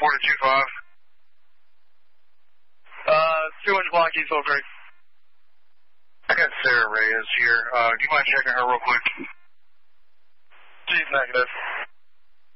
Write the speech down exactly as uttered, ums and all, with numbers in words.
four to two five. Uh, two inch block, East Oak Creek. I got Sarah Reyes here. Uh, do you mind checking her real quick? She's negative.